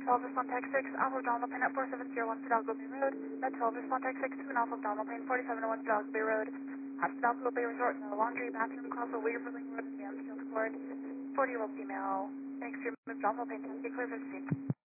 12, respond tech 6, Alpha Abdominal Pain at 4701 Fidalgo Bay Road. Med 12, respond tech 6, 2 and Alpha Abdominal Pain, 4701 Fidalgo Bay Road. At Fidalgo Bay Resort, no laundry, bathroom, crossway, Weaverling Road, and the Amsterdam Court. 40-year-old female, extreme abdominal pain, can be clear for the scene.